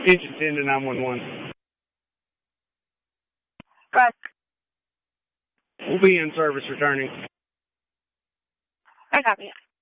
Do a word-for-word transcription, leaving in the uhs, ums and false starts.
Engine ten to nine one one. Right. We'll be in service returning. I copy.